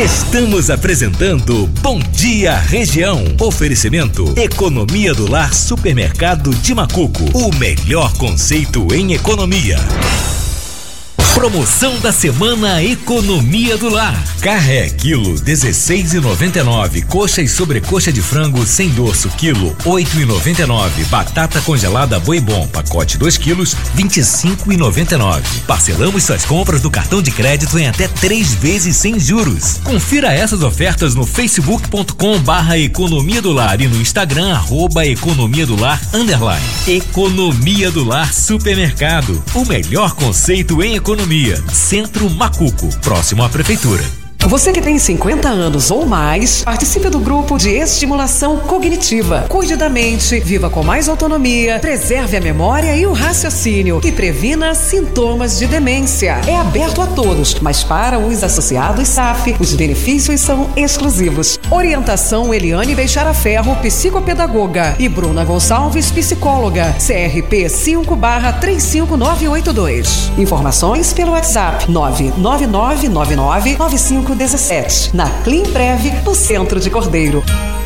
Estamos apresentando Bom Dia Região. Oferecimento Economia do Lar Supermercado de Macuco. O melhor conceito em economia. Promoção da semana Economia do Lar. Carré quilo 16,99. Coxa e sobrecoxa de frango sem dorso quilo 8,99. Batata congelada Boi Bom pacote 2 quilos 25,99. Parcelamos suas compras do cartão de crédito em até 3 vezes sem juros. Confira essas ofertas no facebook.com/economia do lar e no Instagram @economia do lar _ Economia do Lar Supermercado. O melhor conceito em economia. Centro Macuco, próximo à prefeitura. Você que tem 50 anos ou mais, participe do grupo de estimulação cognitiva. Cuide da mente, viva com mais autonomia, preserve a memória e o raciocínio e previna sintomas de demência. É aberto a todos, mas para os associados SAF, os benefícios são exclusivos. Orientação Eliane Beixara Ferro, psicopedagoga, e Bruna Gonçalves, psicóloga. CRP 5/35982. Informações pelo WhatsApp 999999517. Na Clean Prev, no Centro de Cordeiro.